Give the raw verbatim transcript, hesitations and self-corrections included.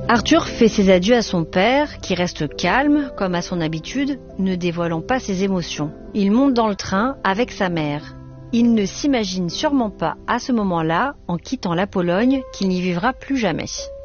Arthur fait ses adieux à son père, qui reste calme, comme à son habitude, ne dévoilant pas ses émotions. Il monte dans le train avec sa mère. Il ne s'imagine sûrement pas à ce moment-là, en quittant la Pologne, qu'il n'y vivra plus jamais.